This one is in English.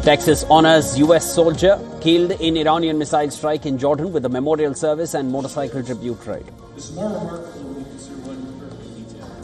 Texas honors U.S. soldier killed in Iranian missile strike in Jordan with a memorial service and motorcycle tribute ride. This is more remarkable when you consider when